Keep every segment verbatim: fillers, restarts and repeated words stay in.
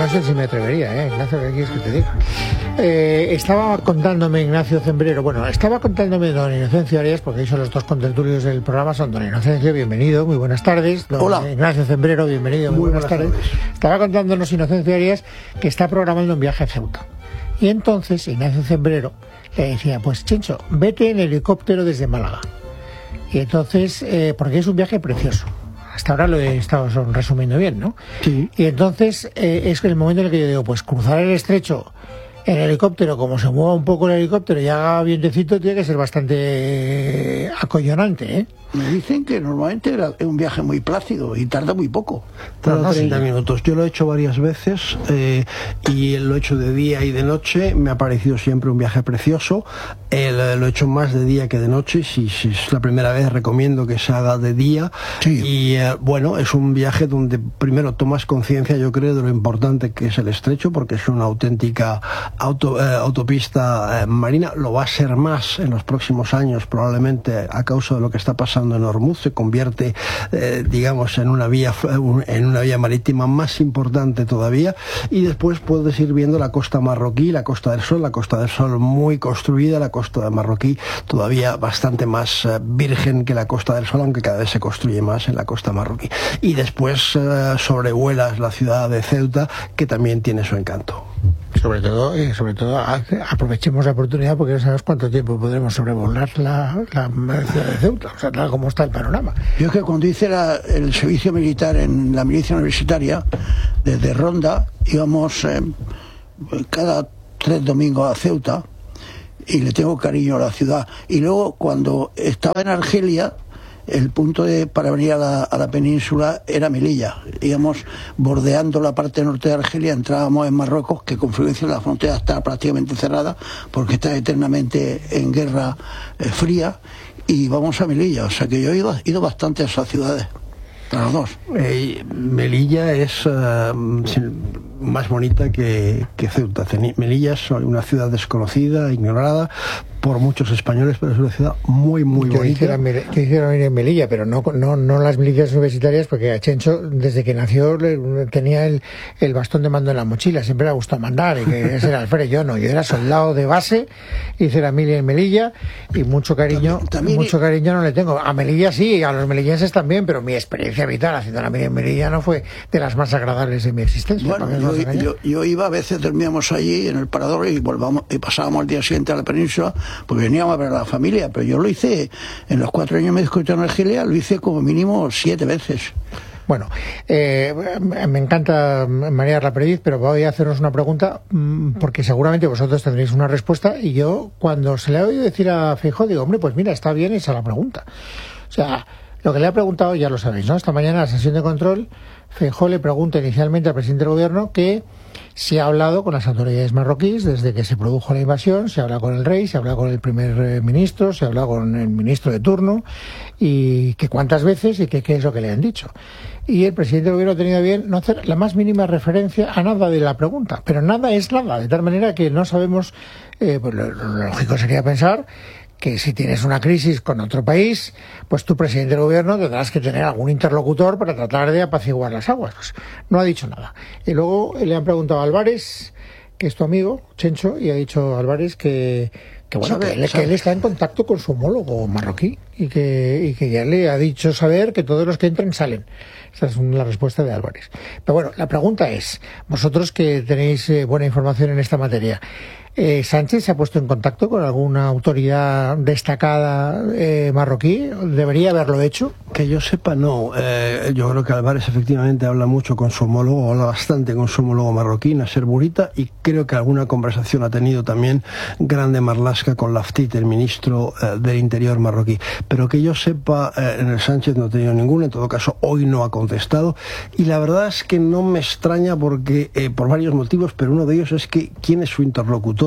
no sé si me atrevería, ¿eh, Ignacio? ¿Qué quieres que te diga? Eh, estaba contándome Ignacio Zembrero, bueno, estaba contándome don Inocencio Arias, porque son los dos contertulios del programa, son don Inocencio, bienvenido, muy buenas tardes. Don Hola. Ignacio Zembrero, bienvenido, muy, muy buenas, buenas tardes. tardes. Estaba contándonos Inocencio Arias que está programando un viaje a Ceuta. Y entonces Ignacio Zembrero le decía, pues Chencho, vete en helicóptero desde Málaga. Y entonces, eh, porque es un viaje precioso. Hasta ahora lo he estado resumiendo bien, ¿no? Sí. Y entonces eh, es el momento en el que yo digo, pues cruzar el estrecho en helicóptero, como se mueva un poco el helicóptero y haga vientecito, tiene que ser bastante acollonante, ¿eh? Me dicen que normalmente era un viaje muy plácido y tarda muy poco. Tarda no, treinta sí. minutos. Yo lo he hecho varias veces eh, y lo he hecho de día y de noche. Me ha parecido siempre un viaje precioso. Eh, lo he hecho más de día que de noche. Si, si es la primera vez, recomiendo que se haga de día. Sí. Y eh, bueno, es un viaje donde primero tomas conciencia, yo creo, de lo importante que es el estrecho, porque es una auténtica auto, eh, autopista eh, marina. Lo va a ser más en los próximos años, probablemente a causa de lo que está pasando en Hormuz. Se convierte, eh, digamos, en una vía en una vía marítima más importante todavía. Y después puedes ir viendo la costa marroquí, la Costa del Sol, la Costa del Sol muy construida, la costa marroquí todavía bastante más eh, virgen que la Costa del Sol, aunque cada vez se construye más en la costa marroquí. Y después eh, sobrevuelas la ciudad de Ceuta, que también tiene su encanto. Sobre todo, eh, sobre todo aprovechemos la oportunidad, porque no sabemos cuánto tiempo podremos sobrevolar la, la, la ciudad de Ceuta, o sea, tal como está el panorama. Yo es que cuando hice la, el servicio militar en la milicia universitaria, desde Ronda, íbamos eh, cada tres domingos a Ceuta, y le tengo cariño a la ciudad. Y luego, cuando estaba en Argelia, el punto de, para venir a la, a la península era Melilla. Íbamos bordeando la parte norte de Argelia, entrábamos en Marruecos, que con frecuencia la frontera está prácticamente cerrada, porque está eternamente en guerra eh, fría, y vamos a Melilla. O sea que yo he ido, ido bastante a esas ciudades, a los dos. Eh, Melilla es uh, más bonita que, que Ceuta. Melilla es una ciudad desconocida, ignorada por muchos españoles, pero es una ciudad muy, muy yo bonita. Hiciera, yo hiciera venir en Melilla, pero no, no, no las milicias universitarias, porque a Chencho, desde que nació, le, tenía el, el bastón de mando en la mochila, siempre le gustó mandar, y que ese era Alfredo. Yo no, yo era soldado de base, hice la mili en Melilla, y mucho cariño, también, también mucho cariño no le tengo. A Melilla sí, a los melillenses también, pero mi experiencia vital haciendo la mili en Melilla no fue de las más agradables de mi existencia. Bueno, yo, yo, yo iba, a veces dormíamos allí en el parador y volvamos, y pasábamos el día siguiente a la península, porque veníamos a ver a la familia, pero yo lo hice en los cuatro años medio que en Argelia, lo hice como mínimo siete veces. Bueno, eh, me encanta marear la perdiz, pero voy a haceros una pregunta, porque seguramente vosotros tendréis una respuesta, y yo, cuando se le ha oído decir a Feijóo, digo, hombre, pues mira, está bien esa la pregunta. O sea, lo que le ha preguntado, ya lo sabéis, ¿no? Esta mañana en la sesión de control, Feijóo le pregunta inicialmente al presidente del gobierno que si ha hablado con las autoridades marroquíes desde que se produjo la invasión, se habla con el rey, se habla con el primer ministro, se habla con el ministro de turno, y que cuántas veces y que qué es lo que le han dicho. Y el presidente del gobierno ha tenido bien no hacer la más mínima referencia a nada de la pregunta, pero nada es nada, de tal manera que no sabemos, eh, pues lo, lo lógico sería pensar que si tienes una crisis con otro país, pues tu presidente del gobierno tendrás que tener algún interlocutor para tratar de apaciguar las aguas. Pues no ha dicho nada. Y luego le han preguntado a Álvarez, que es tu amigo, Chencho, y ha dicho Álvarez que, que bueno, que él, que él está en contacto con su homólogo marroquí y que, y que ya le ha dicho saber que todos los que entran salen. Esa es la respuesta de Álvarez. Pero bueno, la pregunta es, vosotros que tenéis eh, buena información en esta materia, Eh, ¿Sánchez se ha puesto en contacto con alguna autoridad destacada eh, marroquí? ¿Debería haberlo hecho? Que yo sepa, no. Eh, yo creo que Álvarez efectivamente habla mucho con su homólogo, habla bastante con su homólogo marroquí, Nasser Bourita, y creo que alguna conversación ha tenido también Grande Marlaska con Laftit, el ministro eh, del Interior marroquí. Pero que yo sepa, eh, en el Sánchez no ha tenido ninguna, en todo caso hoy no ha contestado, y la verdad es que no me extraña porque, eh, por varios motivos, pero uno de ellos es que ¿quién es su interlocutor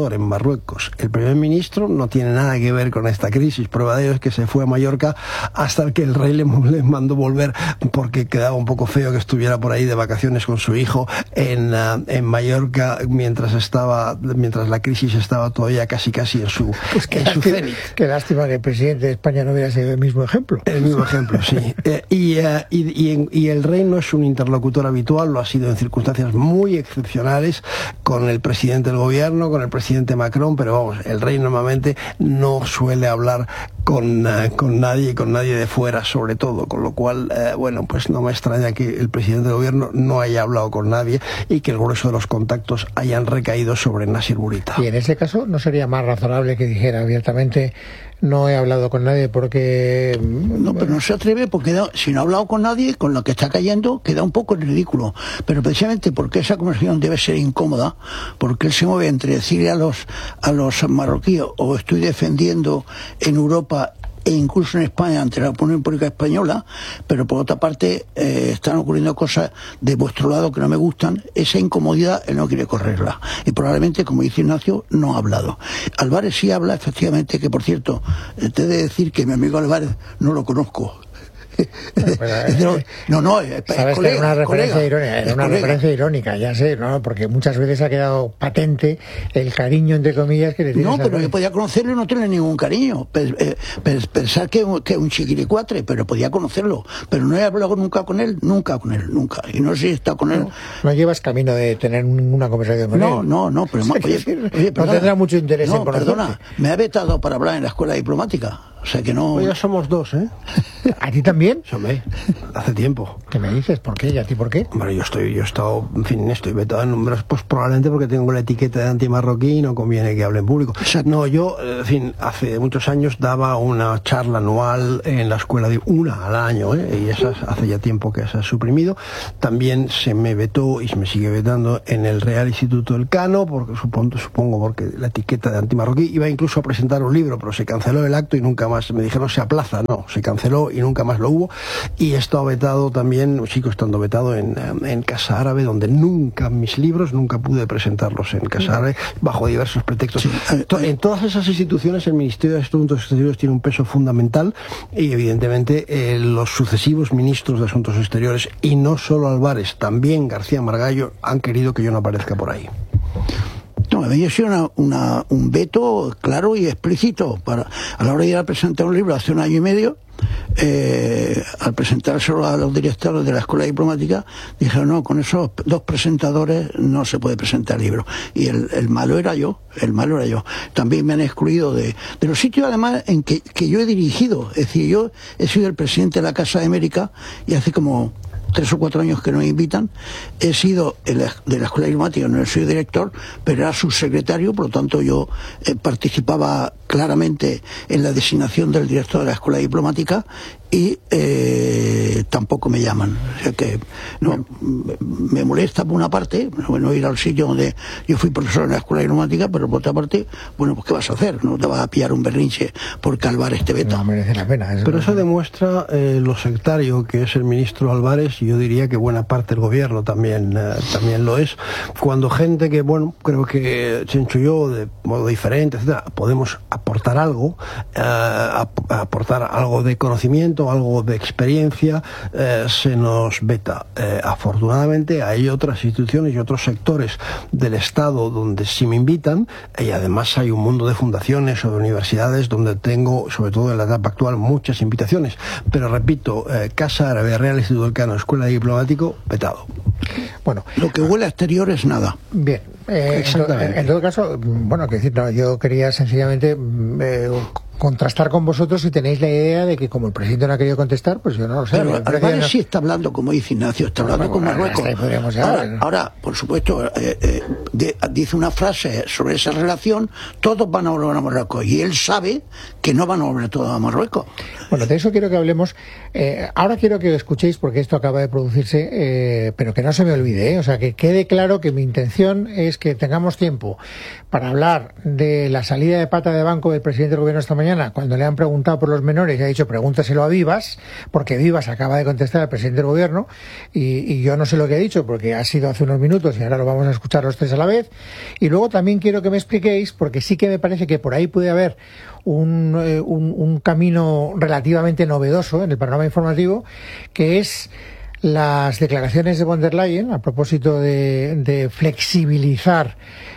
asesor en Marruecos. El primer ministro no tiene nada que ver con esta crisis. Prueba de ello es que se fue a Mallorca hasta que el rey le, le mandó volver porque quedaba un poco feo que estuviera por ahí de vacaciones con su hijo en, uh, en Mallorca mientras estaba mientras la crisis estaba todavía casi casi en su, pues qué en lástima, su cenit. Qué lástima que el presidente de España no hubiera sido el mismo ejemplo. El mismo ejemplo, sí. Eh, y, uh, y, y, y el rey no es un interlocutor habitual, lo ha sido en circunstancias muy excepcionales con el presidente del gobierno, con el presidente Macron, pero vamos, el rey normalmente no suele hablar con, uh, con nadie, con nadie de fuera sobre todo, con lo cual, uh, bueno, pues no me extraña que el presidente del gobierno no haya hablado con nadie y que el grueso de los contactos hayan recaído sobre Nasir Bourita. Y en ese caso, ¿no sería más razonable que dijera abiertamente: no he hablado con nadie porque... No, pero no se atreve porque da, si no ha hablado con nadie, con lo que está cayendo, queda un poco en ridículo. Pero precisamente porque esa conversación debe ser incómoda, porque él se mueve entre decirle a los, a los marroquíes: o estoy defendiendo en Europa e incluso en España ante la opinión pública española, pero por otra parte eh, están ocurriendo cosas de vuestro lado que no me gustan. Esa incomodidad él no quiere correrla y probablemente, como dice Ignacio, no ha hablado. Álvarez sí habla, efectivamente, que por cierto, eh, te he de decir que mi amigo Álvarez no lo conozco. Pero, eh, no, no, es, sabes es colega, que era una referencia colega, irónica, era una colega. referencia irónica, ya sé, ¿no? Porque muchas veces ha quedado patente el cariño, entre comillas, que le tienes. No, pero yo podía conocerlo y no tener ningún cariño. Pensar que es un chiquiricuatre, pero podía conocerlo. Pero no he hablado nunca con él, nunca con él, nunca. Y no sé si está con él. No, no llevas camino de tener ninguna conversación con no, él. No, no, pero o sea, oye, decir, oye, no tendrá mucho interés no, en conocerte. Perdona, me ha vetado para hablar en la escuela diplomática. O sea que no... Pues ya somos dos, ¿eh? ¿A ti también? Hombre, hace tiempo. ¿Qué me dices? ¿Por qué? ¿Y a ti por qué? Bueno, yo estoy, yo he estado, en fin, estoy vetado en números, pues probablemente porque tengo la etiqueta de antimarroquí y no conviene que hable en público. No, yo, en fin, hace muchos años daba una charla anual en la escuela, de una al año, ¿eh? Y esas hace ya tiempo que se ha suprimido. También se me vetó y se me sigue vetando en el Real Instituto Elcano, porque supongo, supongo porque la etiqueta de antimarroquí. Iba incluso a presentar un libro, pero se canceló el acto y nunca más. Me dijeron se aplaza, no, se canceló y nunca más lo hubo. Y he estado vetado también, sigo estando vetado en, en Casa Árabe, donde nunca mis libros, nunca pude presentarlos en Casa Árabe, bajo diversos pretextos. Sí. En todas esas instituciones el Ministerio de Asuntos Exteriores tiene un peso fundamental y evidentemente eh, los sucesivos ministros de Asuntos Exteriores, y no solo Álvarez, también García Margallo, han querido que yo no aparezca por ahí. No, a mí ha sido una, una, un veto claro y explícito. Para, a la hora de ir a presentar un libro hace un año y medio, eh, al presentárselo a los directores de la escuela diplomática, dijeron: no, con esos dos presentadores no se puede presentar el libro. Y el, el malo era yo, el malo era yo. También me han excluido de, de los sitios, además, en que, que yo he dirigido. Es decir, yo he sido el presidente de la Casa de América y hace como tres o cuatro años que nos invitan. He sido de la, de la escuela diplomática, no soy director, pero era subsecretario, por lo tanto yo eh, participaba claramente en la designación del director de la escuela diplomática y eh, tampoco me llaman. O sea que no, me molesta por una parte, bueno, ir al sitio donde yo fui profesor en la escuela diplomática, pero por otra parte, bueno, pues ¿qué vas a hacer? No te vas a pillar un berrinche por calvar este veto. No merece la pena. Eso pero eso demuestra eh, lo sectario que es el ministro Álvarez, y yo diría que buena parte del gobierno también, eh, también lo es. Cuando gente que, bueno, creo que Chencho y yo, de modo diferente, etcétera, podemos aportar algo, eh, ap aportar algo de conocimiento, algo de experiencia, eh, se nos veta. Eh, afortunadamente hay otras instituciones y otros sectores del Estado donde sí me invitan, y además hay un mundo de fundaciones o de universidades donde tengo, sobre todo en la etapa actual, muchas invitaciones. Pero repito, eh, Casa Árabe, Real Instituto Elcano, Escuela de Diplomático, vetado. Bueno, lo que huele a exterior es nada. Bien. Eh, en, en todo caso, bueno, que decir, no, yo quería sencillamente eh, contrastar con vosotros si tenéis la idea de que como el presidente no ha querido contestar, pues yo no lo sé. Pero Álvarez no... sí está hablando, como dice Ignacio, está hablando bueno, con Marruecos. Ahora, ¿no? ahora, por supuesto, eh, eh, de, dice una frase sobre esa relación: todos van a volver a Marruecos, y él sabe que no van a volver todos a Marruecos. Bueno, de eso quiero que hablemos. Eh, ahora quiero que escuchéis, porque esto acaba de producirse, eh, pero que no se me olvide, ¿eh? O sea, que quede claro que mi intención es que tengamos tiempo para hablar de la salida de pata de banco del presidente del gobierno esta mañana, mañana, cuando le han preguntado por los menores, y ha dicho pregúntaselo a Vivas, porque Vivas acaba de contestar al presidente del gobierno, y, y yo no sé lo que ha dicho, porque ha sido hace unos minutos y ahora lo vamos a escuchar los tres a la vez. Y luego también quiero que me expliquéis, porque sí que me parece que por ahí puede haber un, eh, un, un camino relativamente novedoso en el panorama informativo, que es las declaraciones de von der Leyen a propósito de, de flexibilizar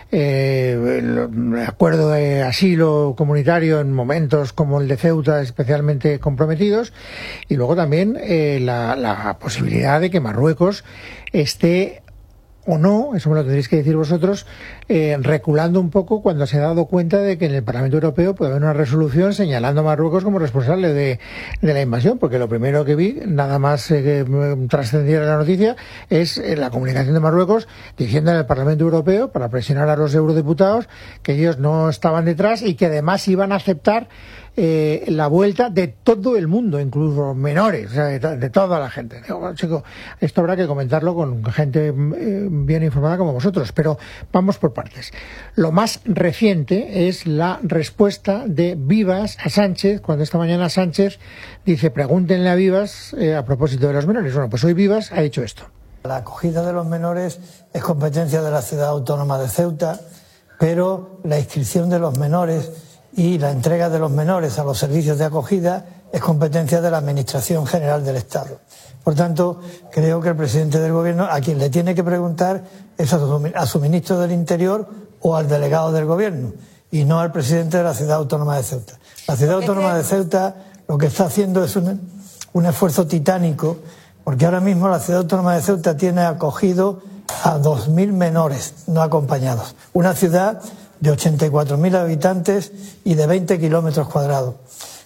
eh, el acuerdo de asilo comunitario en momentos como el de Ceuta especialmente comprometidos, y luego también eh, la, la posibilidad de que Marruecos esté o no, eso me lo tendréis que decir vosotros, eh, reculando un poco cuando se ha dado cuenta de que en el Parlamento Europeo puede haber una resolución señalando a Marruecos como responsable de, de la invasión, porque lo primero que vi, nada más eh, que trascendiera la noticia, es eh, la comunicación de Marruecos diciendo en el Parlamento Europeo, para presionar a los eurodiputados, que ellos no estaban detrás y que además iban a aceptar Eh, la vuelta de todo el mundo, incluso menores, o sea, de, de toda la gente. Digo, bueno, chico, esto habrá que comentarlo con gente eh, bien informada como vosotros, pero vamos por partes. Lo más reciente es la respuesta de Vivas a Sánchez, cuando esta mañana Sánchez dice, pregúntenle a Vivas eh, a propósito de los menores. Bueno, pues hoy Vivas ha dicho esto. La acogida de los menores es competencia de la Ciudad Autónoma de Ceuta, pero la inscripción de los menores y la entrega de los menores a los servicios de acogida es competencia de la Administración General del Estado. Por tanto, creo que el presidente del Gobierno, a quien le tiene que preguntar es a su, a su ministro del Interior o al delegado del Gobierno, y no al presidente de la Ciudad Autónoma de Ceuta. La Ciudad Autónoma de Ceuta lo que está haciendo es un, un esfuerzo titánico, porque ahora mismo la Ciudad Autónoma de Ceuta tiene acogido a dos mil menores no acompañados. Una ciudad de ochenta y cuatro mil habitantes y de veinte kilómetros cuadrados.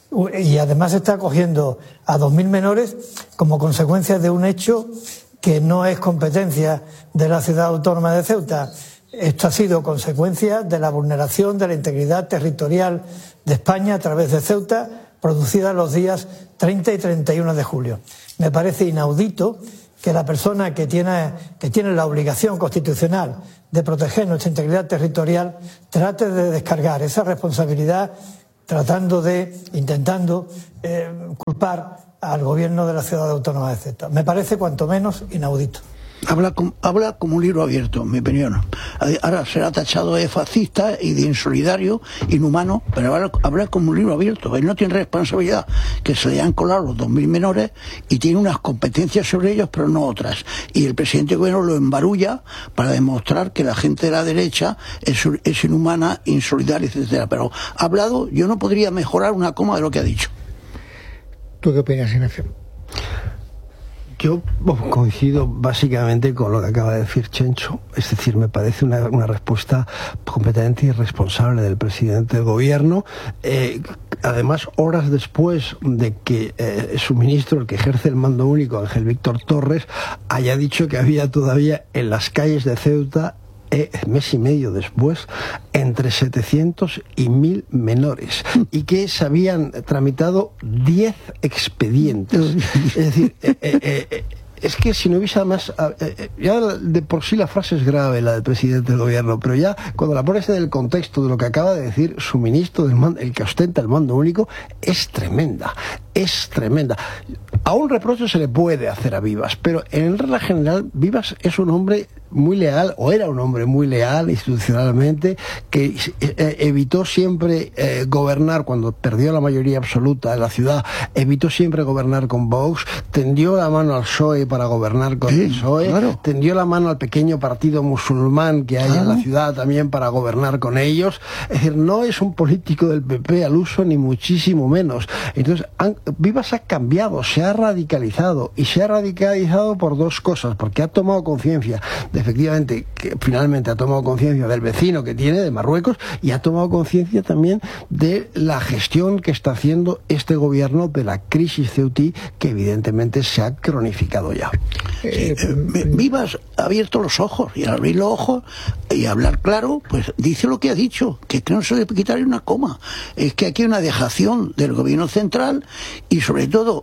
Y además está acogiendo a dos mil menores como consecuencia de un hecho que no es competencia de la Ciudad Autónoma de Ceuta. Esto ha sido consecuencia de la vulneración de la integridad territorial de España a través de Ceuta, producida los días treinta y treinta y uno de julio. Me parece inaudito que la persona que tiene, que tiene la obligación constitucional de proteger nuestra integridad territorial trate de descargar esa responsabilidad tratando de, intentando eh, culpar al gobierno de la Ciudad Autónoma de Ceuta. Me parece cuanto menos inaudito. Habla, com, habla como un libro abierto, en mi opinión. Ahora será tachado de fascista y de insolidario, inhumano, pero habla, habla como un libro abierto. Él no tiene responsabilidad, que se le han colado los dos mil menores y tiene unas competencias sobre ellos, pero no otras. Y el presidente del gobierno lo embarulla para demostrar que la gente de la derecha es, es inhumana, insolidaria, etcétera. Pero ha hablado, yo no podría mejorar una coma de lo que ha dicho. ¿Tú qué opinas, Ignacio? Yo bueno, coincido básicamente con lo que acaba de decir Chencho, es decir, me parece una, una respuesta completamente irresponsable del presidente del gobierno, eh, además horas después de que eh, su ministro, el que ejerce el mando único, Ángel Víctor Torres, haya dicho que había todavía en las calles de Ceuta, Eh, mes y medio después, entre setecientos y mil menores, y que se habían tramitado diez expedientes. Es decir, eh, eh, eh, es que si no hubiese además, eh, ya de por sí la frase es grave, la del presidente del gobierno, pero ya cuando la pones en el contexto de lo que acaba de decir su ministro, del mando, el que ostenta el mando único, es tremenda, es tremenda. A un reproche se le puede hacer a Vivas, pero en regla general Vivas es un hombre muy leal, o era un hombre muy leal institucionalmente, que eh, evitó siempre eh, gobernar cuando perdió la mayoría absoluta en la ciudad, evitó siempre gobernar con Vox, tendió la mano al P S O E para gobernar con sí, el P S O E, claro. Tendió la mano al pequeño partido musulmán que hay ah. en la ciudad también para gobernar con ellos. Es decir, no es un político del P P al uso, ni muchísimo menos. Entonces, han, Vivas ha cambiado, se ha radicalizado, y se ha radicalizado por dos cosas, porque ha tomado conciencia de, efectivamente, que finalmente ha tomado conciencia del vecino que tiene, de Marruecos, y ha tomado conciencia también de la gestión que está haciendo este gobierno de la crisis ceutí, que evidentemente se ha cronificado ya. Eh, eh, Vivas ha abierto los ojos, y al abrir los ojos y hablar claro, pues dice lo que ha dicho, que, que no se le puede quitar una coma. Es que aquí hay una dejación del gobierno central, y sobre todo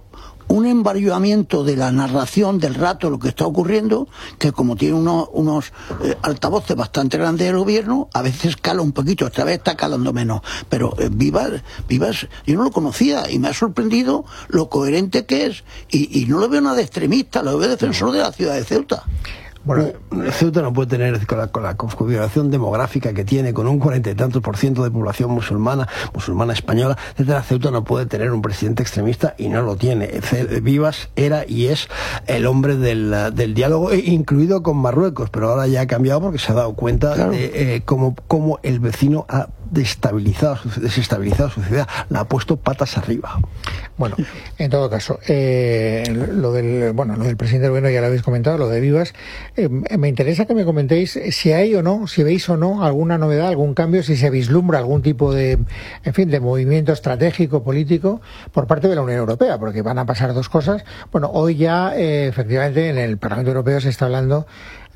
un embarallamiento de la narración del rato, lo que está ocurriendo, que como tiene unos, unos eh, altavoces bastante grandes del gobierno, a veces cala un poquito, esta vez está calando menos. Pero eh, Vivas, Vivas, yo no lo conocía y me ha sorprendido lo coherente que es, y, y no lo veo nada de extremista, lo veo defensor de la ciudad de Ceuta. Bueno, Ceuta no puede tener, con la, con la configuración demográfica que tiene, con un cuarenta y tantos por ciento de población musulmana, musulmana española, etcétera, Ceuta no puede tener un presidente extremista y no lo tiene. Vivas era y es el hombre del, del diálogo, incluido con Marruecos, pero ahora ya ha cambiado porque se ha dado cuenta claro. de eh, cómo, cómo el vecino ha destabilizado, desestabilizado su ciudad, la ha puesto patas arriba. Bueno, en todo caso, eh, lo del bueno, lo del presidente del gobierno ya lo habéis comentado, lo de Vivas. Eh, me interesa que me comentéis si hay o no, si veis o no alguna novedad, algún cambio, si se vislumbra algún tipo de, en fin, de movimiento estratégico, político, por parte de la Unión Europea, porque van a pasar dos cosas. Bueno, hoy ya, eh, efectivamente, en el Parlamento Europeo se está hablando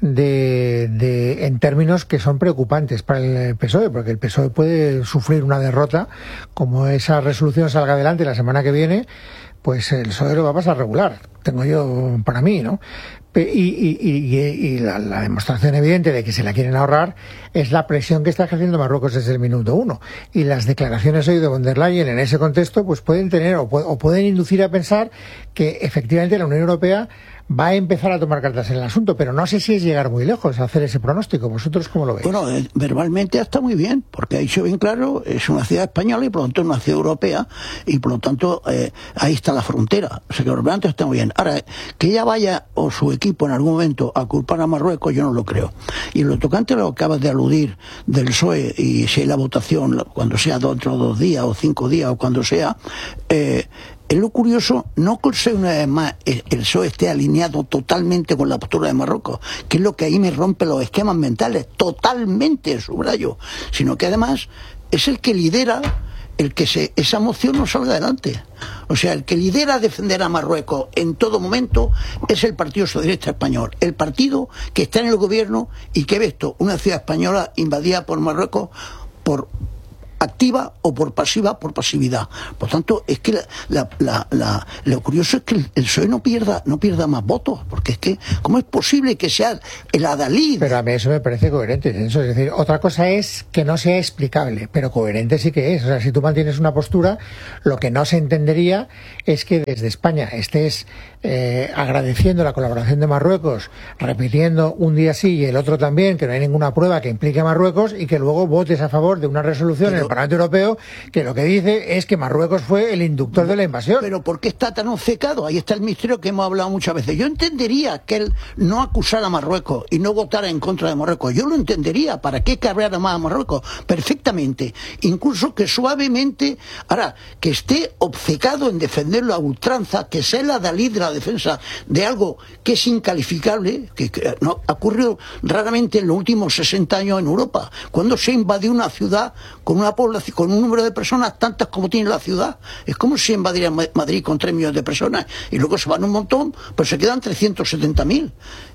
De, de en términos que son preocupantes para el P S O E, porque el P S O E puede sufrir una derrota, como esa resolución salga adelante la semana que viene, pues el P S O E lo va a pasar regular, tengo yo para mí, ¿no? Y, y, y, y la, la demostración evidente de que se la quieren ahorrar es la presión que está ejerciendo Marruecos desde el minuto uno. Y las declaraciones hoy de von der Leyen en ese contexto pues pueden tener o, o pueden inducir a pensar que efectivamente la Unión Europea va a empezar a tomar cartas en el asunto, pero no sé si es llegar muy lejos a hacer ese pronóstico. ¿Vosotros cómo lo veis? Bueno, eh, verbalmente está muy bien, porque ha dicho bien claro, es una ciudad española y por lo tanto es una ciudad europea, y por lo tanto eh, ahí está la frontera. O sea que verbalmente está muy bien. Ahora, que ella vaya o su equipo en algún momento a culpar a Marruecos, yo no lo creo. Y lo tocante a lo que acabas de aludir del P S O E, y si hay la votación, cuando sea dentro de dos días o cinco días o cuando sea, eh, es lo curioso, no que una vez más el P S O E esté alineado totalmente con la postura de Marruecos, que es lo que ahí me rompe los esquemas mentales, totalmente, subrayo, sino que además es el que lidera el que se, esa moción no salga adelante. O sea, el que lidera defender a Marruecos en todo momento es el Partido Socialista Español, el partido que está en el gobierno y que ve esto, una ciudad española invadida por Marruecos por activa o por pasiva, por pasividad. Por tanto, es que la, la, la, la, lo curioso es que el, el P S O E no pierda, no pierda más votos, porque es que, ¿cómo es posible que sea el adalid? Pero a mí eso me parece coherente. Eso, es decir, otra cosa es que no sea explicable, pero coherente sí que es. O sea, si tú mantienes una postura, lo que no se entendería es que desde España estés eh, agradeciendo la colaboración de Marruecos, repitiendo un día sí y el otro también, que no hay ninguna prueba que implique a Marruecos, y que luego votes a favor de una resolución pero, en el Parlamento Europeo que lo que dice es que Marruecos fue el inductor de la invasión. Pero ¿por qué está tan obcecado? Ahí está el misterio que hemos hablado muchas veces. Yo entendería que él no acusara a Marruecos y no votara en contra de Marruecos. Yo lo entendería. ¿Para qué cabrear más a Marruecos? Perfectamente. Incluso que suavemente, ahora, que esté obcecado en defenderlo a ultranza, que sea la adalid de la defensa de algo que es incalificable, que, que no ha ocurrido raramente en los últimos sesenta años en Europa, cuando se invadió una ciudad con una población, con un número de personas tantas como tiene la ciudad. Es como si invadiera Madrid con tres millones de personas y luego se van un montón, pues se quedan trescientos setenta mil.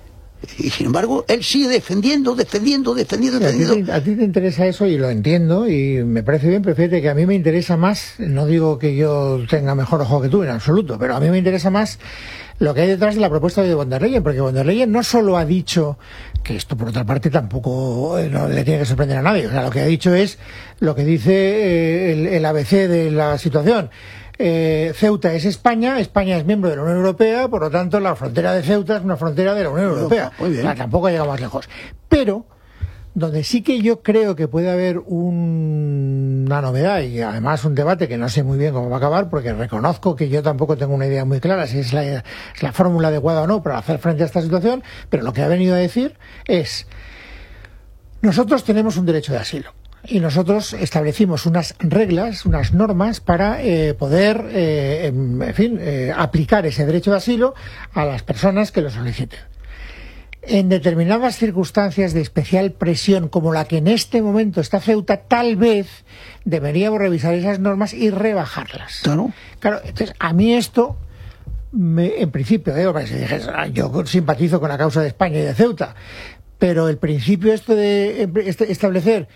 Y sin embargo, él sigue defendiendo, defendiendo, defendiendo, defendiendo. A ti, te, a ti te interesa eso y lo entiendo y me parece bien, pero fíjate que a mí me interesa más, no digo que yo tenga mejor ojo que tú en absoluto, pero a mí me interesa más lo que hay detrás de la propuesta de von der Leyen, porque von der Leyen no solo ha dicho, que esto por otra parte tampoco no le tiene que sorprender a nadie, o sea, lo que ha dicho es lo que dice eh, el, el A B C de la situación. Eh, Ceuta es España, España es miembro de la Unión Europea, por lo tanto la frontera de Ceuta es una frontera de la Unión Europea. Muy bien. O sea, tampoco llega más lejos. Pero donde sí que yo creo que puede haber un, una novedad y además un debate que no sé muy bien cómo va a acabar, porque reconozco que yo tampoco tengo una idea muy clara si es la, es la fórmula adecuada o no para hacer frente a esta situación, pero lo que ha venido a decir es: nosotros tenemos un derecho de asilo y nosotros establecimos unas reglas, unas normas para eh, poder, eh, en, en fin, eh, aplicar ese derecho de asilo a las personas que lo soliciten. En determinadas circunstancias de especial presión, como la que en este momento está Ceuta, tal vez deberíamos revisar esas normas y rebajarlas. Claro. Claro, entonces, a mí esto, me, en principio, eh, si dijes, yo simpatizo con la causa de España y de Ceuta, pero el principio esto de establecer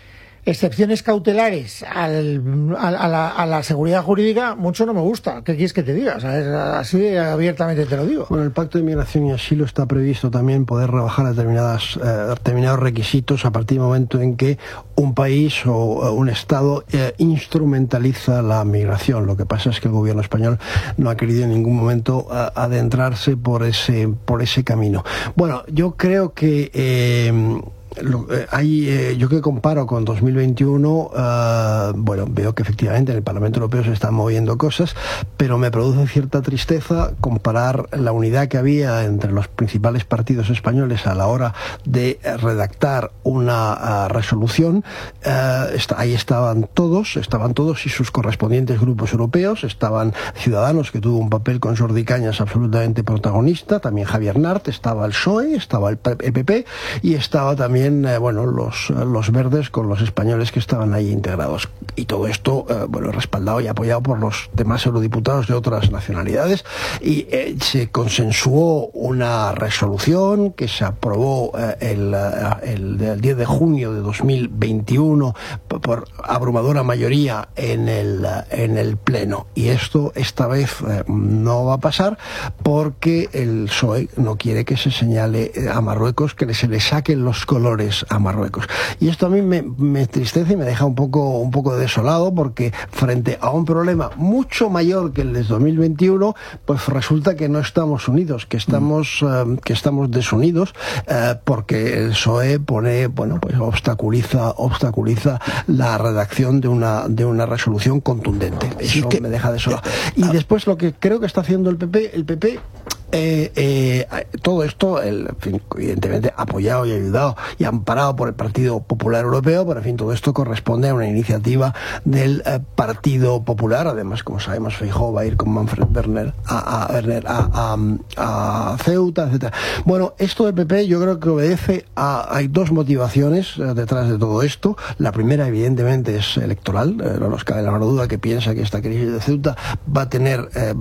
excepciones cautelares al, a, a, la, a la seguridad jurídica, mucho no me gusta. ¿Qué quieres que te diga? O sea, es, así abiertamente te lo digo. Bueno, el Pacto de Migración y Asilo está previsto también poder rebajar determinadas, eh, determinados requisitos a partir del momento en que un país o un Estado eh, instrumentaliza la migración. Lo que pasa es que el gobierno español no ha querido en ningún momento a, adentrarse por ese, por ese camino. Bueno, yo creo que eh, Lo, eh, hay, eh, yo que comparo con dos mil veintiuno, uh, bueno, veo que efectivamente en el Parlamento Europeo se están moviendo cosas, pero me produce cierta tristeza comparar la unidad que había entre los principales partidos españoles a la hora de redactar una uh, resolución. Uh, está, ahí estaban todos, estaban todos y sus correspondientes grupos europeos, estaban Ciudadanos, que tuvo un papel con Jordi Cañas absolutamente protagonista, también Javier Nart, estaba el P S O E, estaba el P P y estaba también Eh, bueno, los, los verdes con los españoles que estaban ahí integrados. Y todo esto, eh, bueno, respaldado y apoyado por los demás eurodiputados de otras nacionalidades. Y eh, se consensuó una resolución que se aprobó eh, el, el, el diez de junio de dos mil veintiuno por, por abrumadora mayoría en el, en el Pleno. Y esto esta vez eh, no va a pasar porque el P S O E no quiere que se señale a Marruecos, que se le saquen los colores a Marruecos. Y esto a mí me, me entristece y me deja un poco, un poco desolado, porque frente a un problema mucho mayor que el de dos mil veintiuno, pues resulta que no estamos unidos, que estamos, mm. uh, que estamos desunidos, uh, porque el P S O E pone, bueno, pues obstaculiza, obstaculiza la redacción de una, de una resolución contundente. Eso sí que me deja desolado. Y después lo que creo que está haciendo el P P, el P P Eh, eh, todo esto, el, en fin, evidentemente apoyado y ayudado y amparado por el Partido Popular Europeo, pero en fin, todo esto corresponde a una iniciativa del eh, Partido Popular. Además, como sabemos, Feijóo va a ir con Manfred Werner a, a, Werner a, a, a Ceuta, etcétera. Bueno, esto del P P yo creo que obedece a, hay dos motivaciones eh, detrás de todo esto. La primera, evidentemente, es electoral. Eh, no nos cabe la menor duda que piensa que esta crisis de Ceuta va a tener, eh,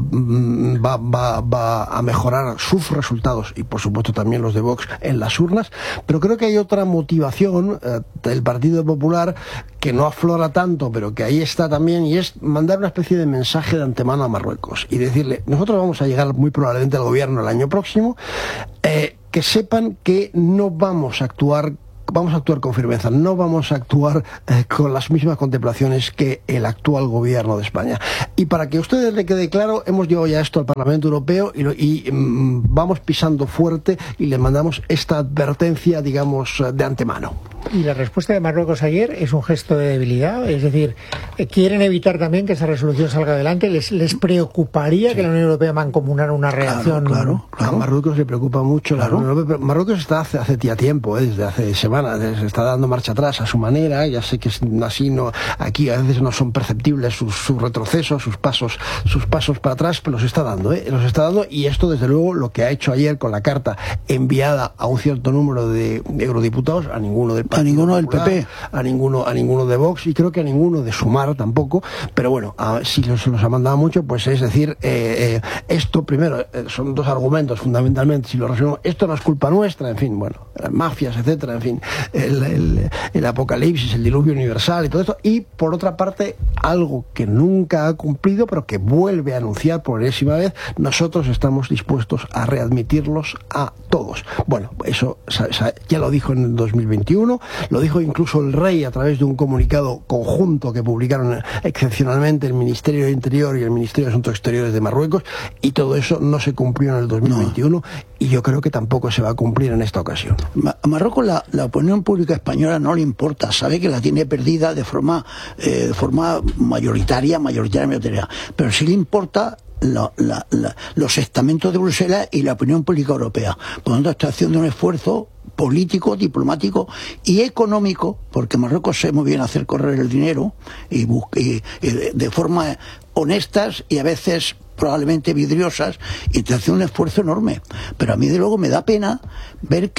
va, va, va a mejorar mejorar sus resultados y por supuesto también los de Vox en las urnas, pero creo que hay otra motivación eh, del Partido Popular que no aflora tanto, pero que ahí está también, y es mandar una especie de mensaje de antemano a Marruecos y decirle: nosotros vamos a llegar muy probablemente al gobierno el año próximo, eh, que sepan que no vamos a actuar Vamos a actuar con firmeza, no vamos a actuar eh, con las mismas contemplaciones que el actual gobierno de España. Y para que a ustedes le quede claro, hemos llevado ya esto al Parlamento Europeo y, lo, y mm, vamos pisando fuerte y le mandamos esta advertencia, digamos, de antemano. Y la respuesta de Marruecos ayer es un gesto de debilidad, es decir, quieren evitar también que esa resolución salga adelante. ¿Les, les preocuparía sí. que la Unión Europea mancomunara una reacción? Claro, claro, claro. A Marruecos le preocupa mucho. Claro. La Unión Europea. Marruecos está hace, hace ya tiempo, ¿eh? desde hace semanas, se está dando marcha atrás a su manera. Ya sé que así no, aquí a veces no son perceptibles sus, sus retrocesos, sus pasos, sus pasos para atrás, pero los está dando, ¿eh? los está dando. Y esto, desde luego, lo que ha hecho ayer con la carta enviada a un cierto número de eurodiputados, a ninguno del a ninguno del P P, a ninguno a ninguno de Vox y creo que a ninguno de Sumar tampoco, pero bueno, a, si los, los ha mandado mucho, pues es decir, eh, eh, esto primero, eh, son dos argumentos fundamentalmente, si lo resumimos, esto no es culpa nuestra, en fin, bueno, las mafias, etcétera, en fin, el, el, el apocalipsis, el diluvio universal y todo esto, y por otra parte, algo que nunca ha cumplido, pero que vuelve a anunciar por enésima vez: nosotros estamos dispuestos a readmitirlos a todos. Bueno, eso ya lo dijo en el dos mil veintiuno, lo dijo incluso el rey a través de un comunicado conjunto que publicaron excepcionalmente el Ministerio de Interior y el Ministerio de Asuntos Exteriores de Marruecos, y todo eso no se cumplió en el dos mil veintiuno, no. Y yo creo que tampoco se va a cumplir en esta ocasión. A Marruecos la, la opinión pública española no le importa, sabe que la tiene perdida de forma, eh, de forma mayoritaria, mayoritaria, mayoritaria, pero sí le importa La, la, la, los estamentos de Bruselas y la opinión pública europea. Por lo tanto, está haciendo un esfuerzo político, diplomático y económico, porque Marruecos sabe muy bien hacer correr el dinero y, y, y de forma honestas y a veces probablemente vidriosas, y te hace un esfuerzo enorme. Pero a mí, de luego, me da pena ver que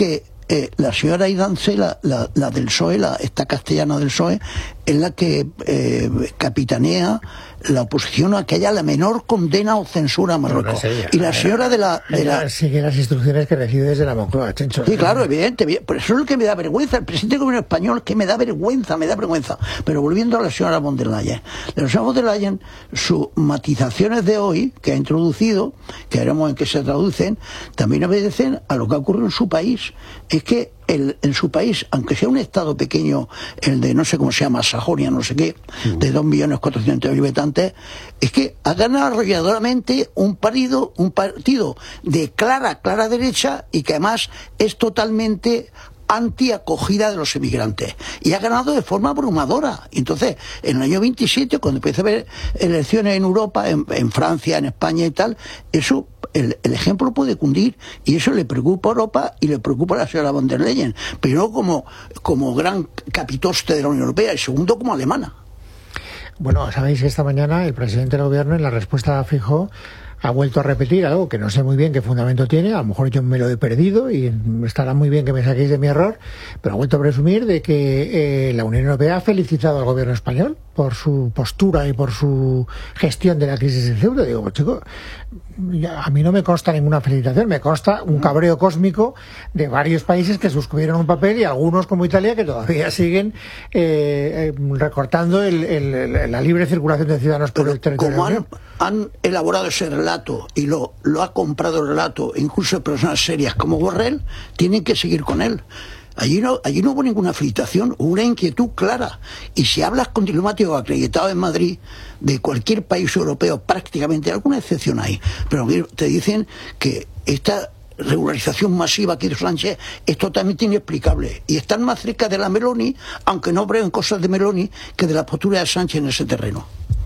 eh, la señora Aidance, la, la, la del P S O E, la, esta castellana del P S O E, es la que eh, capitanea la oposición a que haya la menor condena o censura a Marruecos. No, no sé, y la señora de la... De la... sigue las instrucciones que recibe desde la Moncloa, Chencho. Sí, claro, evidente. Por eso es lo que me da vergüenza. El presidente del gobierno español, que me da vergüenza, me da vergüenza. Pero volviendo a la señora von der Leyen. La señora von der Leyen, sus matizaciones de hoy, que ha introducido, que veremos en qué se traducen, también obedecen a lo que ha ocurrido en su país. Es que el, en su país, aunque sea un estado pequeño, el de no sé cómo se llama, Sajonia, no sé qué, de dos millones cuatrocientos mil habitantes, es que ha ganado arrolladoramente un partido, un partido de clara, clara derecha y que además es totalmente anti-acogida de los emigrantes. Y ha ganado de forma abrumadora. Entonces, en el año veintisiete, cuando empieza a haber elecciones en Europa, en, en Francia, en España y tal, eso, el, el ejemplo puede cundir. Y eso le preocupa a Europa y le preocupa a la señora von der Leyen. Primero como, como gran capitoste de la Unión Europea y segundo como alemana. Bueno, sabéis que esta mañana el presidente del gobierno, en la respuesta a Feijóo, ha vuelto a repetir algo que no sé muy bien qué fundamento tiene, a lo mejor yo me lo he perdido y estará muy bien que me saquéis de mi error, pero ha vuelto a presumir de que eh, la Unión Europea ha felicitado al gobierno español por su postura y por su gestión de la crisis de Ceuta. Digo, pues chico, ya, a mí no me consta ninguna felicitación, me consta un cabreo cósmico de varios países que suscribieron un papel y algunos como Italia que todavía siguen eh, eh, recortando el, el, el, la libre circulación de ciudadanos por pero el territorio. Como han, han elaborado ese relato y lo, lo ha comprado el relato, incluso personas serias como Borrell, tienen que seguir con él. Allí no, allí no hubo ninguna felicitación, hubo una inquietud clara. Y si hablas con diplomáticos acreditados en Madrid, de cualquier país europeo, prácticamente, alguna excepción hay, pero te dicen que esta regularización masiva que hizo Sánchez es totalmente inexplicable. Y están más cerca de la Meloni, aunque no prueben cosas de Meloni, que de la postura de Sánchez en ese terreno.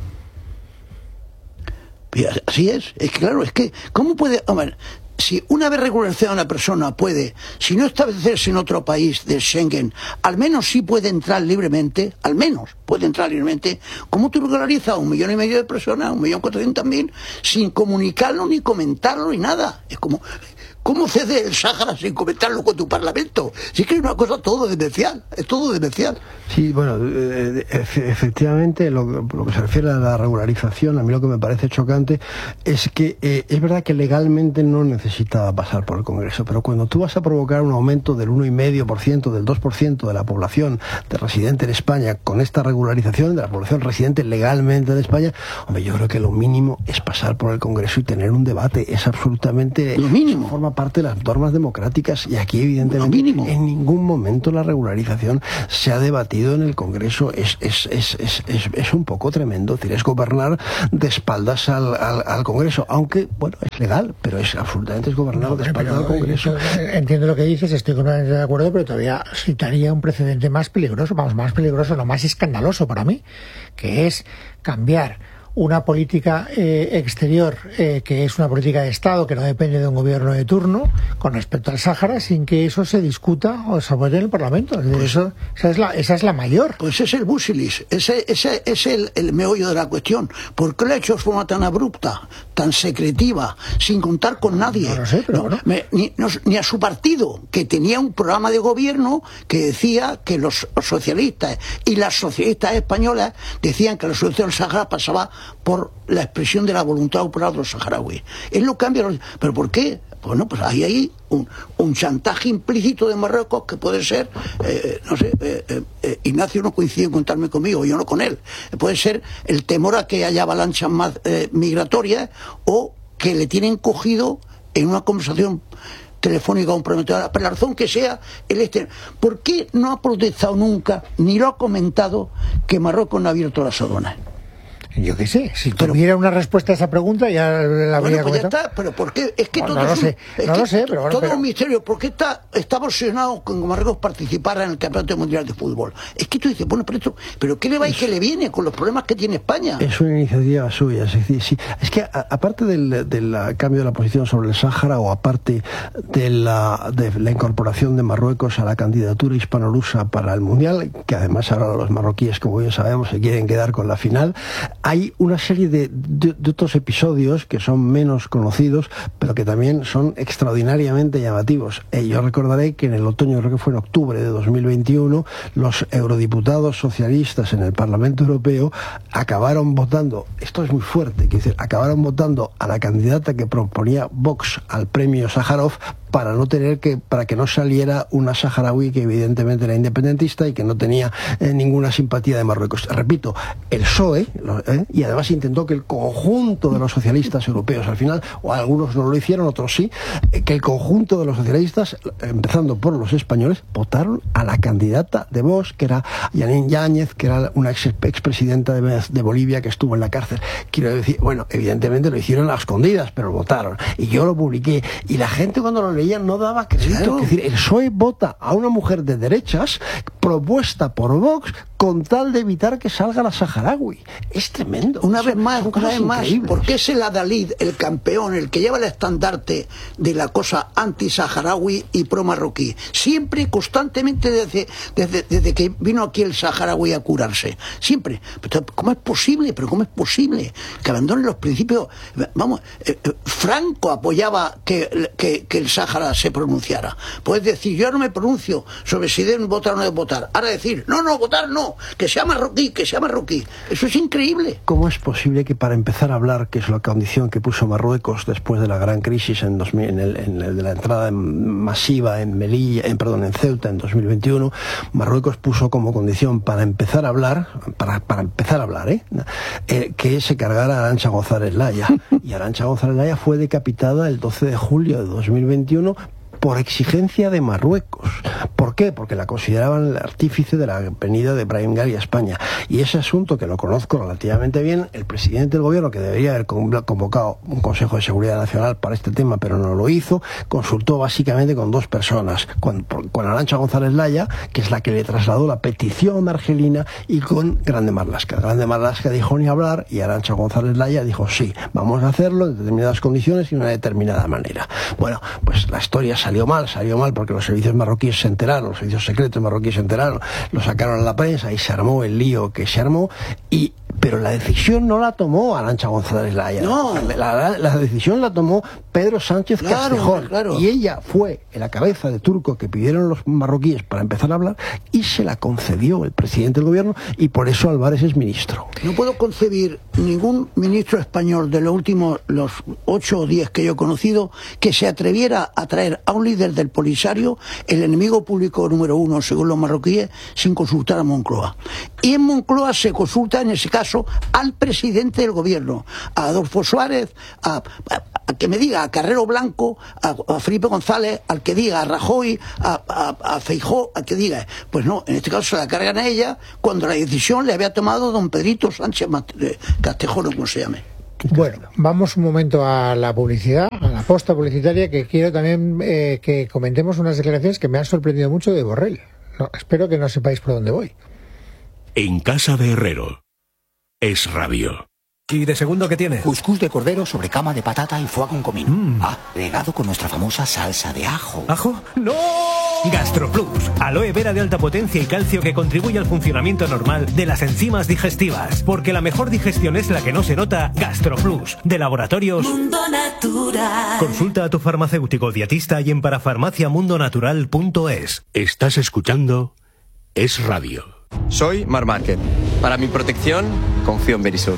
Y así es, es que claro, es que, ¿cómo puede...? Hombre, si una vez regularizada una persona puede, si no establecerse en otro país de Schengen, al menos sí puede entrar libremente, al menos puede entrar libremente, ¿cómo tú regularizas a un millón y medio de personas, un millón cuatrocientos mil, sin comunicarlo, ni comentarlo, ni nada? Es como... ¿Cómo cede el Sáhara sin comentarlo con tu parlamento? Si es que es una cosa todo demencial, es todo demencial. Sí, bueno, eh, efectivamente, lo, lo que se refiere a la regularización, a mí lo que me parece chocante es que eh, es verdad que legalmente no necesita pasar por el Congreso, pero cuando tú vas a provocar un aumento del uno coma cinco por ciento, del dos por ciento de la población de residente en España con esta regularización de la población residente legalmente en España, hombre, yo creo que lo mínimo es pasar por el Congreso y tener un debate. Es absolutamente... Lo mínimo. Forma parte de las normas democráticas y aquí evidentemente en ningún momento la regularización se ha debatido en el Congreso. Es, es, es, es, es, es un poco tremendo, es decir, es gobernar de espaldas al, al, al Congreso, aunque bueno, es legal, pero es absolutamente es gobernar no, de espaldas al Congreso. Entiendo lo que dices, estoy completamente de acuerdo, pero todavía citaría un precedente más peligroso, vamos, más peligroso, no, más escandaloso para mí, que es cambiar una política eh, exterior eh, que es una política de Estado que no depende de un gobierno de turno con respecto al Sáhara sin que eso se discuta o se vote en el Parlamento. Es decir, pues, eso, esa, es la, esa es la mayor. Pues es el busilis, ese, ese es el, el meollo de la cuestión. ¿Por qué lo ha hecho de forma tan abrupta, tan secretiva, sin contar con nadie? No lo sé, pero no, bueno. me, ni, no, ni a su partido, que tenía un programa de gobierno que decía que los socialistas y las socialistas españolas decían que la solución del Sáhara pasaba por la expresión de la voluntad popular de los saharauis. Él lo cambia. ¿Pero por qué? Bueno, pues hay ahí un, un chantaje implícito de Marruecos que puede ser, eh, no sé, eh, eh, Ignacio no coincide en contarme conmigo, yo no con él. Puede ser el temor a que haya avalanchas más eh, migratorias o que le tienen cogido en una conversación telefónica a un prometedor, por la razón que sea, el este. ¿Por qué no ha protestado nunca, ni lo ha comentado, que Marruecos no ha abierto las aduanas? Yo qué sé, si pero, tuviera una respuesta a esa pregunta ya la habría bueno, pues comentado. Ya está, pero ¿por qué? Es que bueno, todo no lo es sé, un, no es lo sé, pero bueno, todo pero... un misterio. ¿Por qué está, está obsesionado con que Marruecos participara en el Campeonato Mundial de Fútbol? Es que tú dices, bueno, pero esto, pero ¿qué le va y qué le viene con los problemas que tiene España? Es una iniciativa suya, es decir, sí. Es que a, aparte del, del cambio de la posición sobre el Sáhara o aparte de la, de la incorporación de Marruecos a la candidatura hispano-lusa para el Mundial, que además ahora los marroquíes, como bien sabemos, se quieren quedar con la final, hay una serie de, de, de otros episodios que son menos conocidos, pero que también son extraordinariamente llamativos. Eh, yo recordaré que en el otoño, creo que fue en octubre de dos mil veintiuno, los eurodiputados socialistas en el Parlamento Europeo acabaron votando, esto es muy fuerte, que decir, acabaron votando a la candidata que proponía Vox al premio Sájarov para no tener que, para que no saliera una saharaui que evidentemente era independentista y que no tenía eh, ninguna simpatía de Marruecos. Repito, el P S O E, eh, y además intentó que el conjunto de los socialistas europeos, al final, o algunos no lo hicieron, otros sí, eh, que el conjunto de los socialistas, empezando por los españoles, votaron a la candidata de Vox, que era Janine Yáñez, que era una ex, expresidenta de, de Bolivia que estuvo en la cárcel. Quiero decir, bueno, evidentemente lo hicieron a escondidas, pero votaron. Y yo lo publiqué. Y la gente cuando lo leía no daba crédito. Claro. Es decir, el P S O E vota a una mujer de derechas propuesta por Vox con tal de evitar que salga la saharaui. Es tremendo. Una vez más, una vez más, porque es el adalid, el campeón, el que lleva el estandarte de la cosa anti-saharaui y pro-marroquí. Siempre, constantemente, desde, desde, desde que vino aquí el saharaui a curarse. Siempre. Pero ¿cómo es posible? ¿Pero cómo es posible que abandonen los principios? Vamos, eh, eh, Franco apoyaba que, que, que el Sáhara se pronunciara. Puedes decir, yo no me pronuncio sobre si deben votar o no deben votar. Ahora decir, no, no, votar no, que sea marroquí, que sea marroquí. Eso es increíble. ¿Cómo es posible que para empezar a hablar, que es la condición que puso Marruecos después de la gran crisis en, dos mil, en, el, en el de la entrada masiva en Melilla, en, perdón, en Ceuta en dos mil veintiuno, Marruecos puso como condición para empezar a hablar, para, para empezar a hablar, ¿eh? Eh, que se cargara a Arantxa González Laya. Y Arantxa González Laya fue decapitada el doce de julio de dos mil veintiuno por exigencia de Marruecos. ¿Por qué? Porque la consideraban el artífice de la venida de Brahim Ghali a España. Y ese asunto, que lo conozco relativamente bien, el presidente del gobierno, que debería haber convocado un Consejo de Seguridad Nacional para este tema, pero no lo hizo, consultó básicamente con dos personas, con, con Arantxa González Laya, que es la que le trasladó la petición de Argelina, y con Grande Marlaska. Grande Marlaska dijo ni hablar, y Arantxa González Laya dijo sí, vamos a hacerlo en determinadas condiciones y de una determinada manera. Bueno, pues la historia salió Salió mal, salió mal porque los servicios marroquíes se enteraron, los servicios secretos marroquíes se enteraron, lo sacaron a la prensa y se armó el lío que se armó, y pero la decisión no la tomó Arantxa González Laya. No. La, la, la decisión la tomó Pedro Sánchez claro, Castejón. Claro. Y ella fue en la cabeza de turco que pidieron los marroquíes para empezar a hablar, y se la concedió el presidente del gobierno, y por eso Álvarez es ministro. No puedo concebir ningún ministro español de los últimos, los ocho o diez que yo he conocido, que se atreviera a traer a un líder del Polisario, el enemigo público número uno según los marroquíes, sin consultar a Moncloa. Y en Moncloa se consulta en ese caso al presidente del gobierno, a Adolfo Suárez, a, a, a que me diga a Carrero Blanco, a, a Felipe González, al que diga a Rajoy, a, a, a Feijóo, al que diga. Pues no, en este caso se la cargan a ella cuando la decisión le había tomado don Pedrito Sánchez Castejón, como se llame. Bueno, vamos un momento a la publicidad, a la posta publicitaria, que quiero también eh, que comentemos unas declaraciones que me han sorprendido mucho de Borrell. No, espero que no sepáis por dónde voy. En casa de Herrero. Es Radio. ¿Y de segundo qué tiene? Cuscús de cordero sobre cama de patata y foie con comino. Mm. Ah, regado con nuestra famosa salsa de ajo. ¿Ajo? ¡No! GastroPlus, aloe vera de alta potencia y calcio que contribuye al funcionamiento normal de las enzimas digestivas. Porque la mejor digestión es la que no se nota. GastroPlus, de Laboratorios Mundo Natural. Consulta a tu farmacéutico dietista y en parafarmacia mundo natural punto es. Estás escuchando Es Radio. Soy Mar Márquez. Para mi protección, confío en Verisur.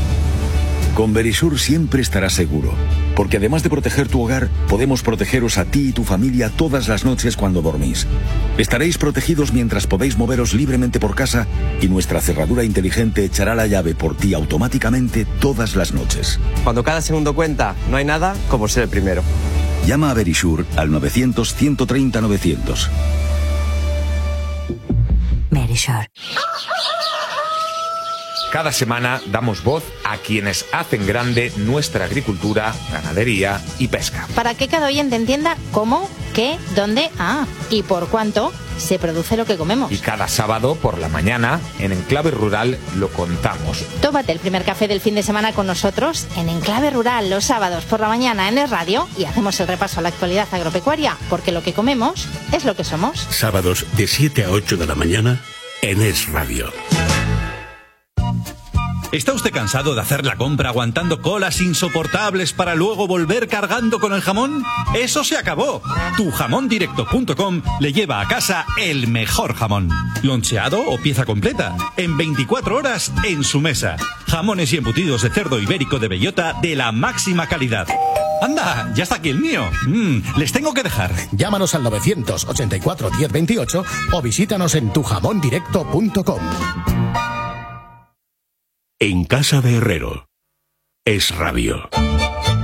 Con Verisur siempre estarás seguro, porque además de proteger tu hogar, podemos protegeros a ti y tu familia todas las noches cuando dormís. Estaréis protegidos mientras podéis moveros libremente por casa, y nuestra cerradura inteligente echará la llave por ti automáticamente todas las noches. Cuando cada segundo cuenta, no hay nada como ser el primero. Llama a Verisur al novecientos, ciento treinta, novecientos. Verisur. Cada semana damos voz a quienes hacen grande nuestra agricultura, ganadería y pesca. Para que cada oyente entienda cómo, qué, dónde, ah, y por cuánto se produce lo que comemos. Y cada sábado por la mañana, en Enclave Rural, lo contamos. Tómate el primer café del fin de semana con nosotros en Enclave Rural los sábados por la mañana en Es Radio, y hacemos el repaso a la actualidad agropecuaria, porque lo que comemos es lo que somos. Sábados de siete a ocho de la mañana en Es Radio. ¿Está usted cansado de hacer la compra aguantando colas insoportables para luego volver cargando con el jamón? ¡Eso se acabó! tu jamón directo punto com le lleva a casa el mejor jamón. Loncheado o pieza completa, en veinticuatro horas en su mesa. Jamones y embutidos de cerdo ibérico de bellota de la máxima calidad. ¡Anda! ¡Ya está aquí el mío! Mm, les tengo que dejar. Llámanos al novecientos ochenta y cuatro diez veintiocho o visítanos en tu jamón directo punto com. En casa de Herrero es radio.